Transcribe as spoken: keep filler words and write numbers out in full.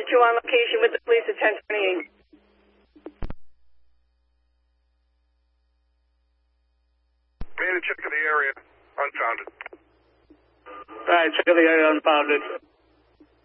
assist you on location with the police at ten twenty-eight. Made a check of the area. Unfounded. Right, check of the area unfounded.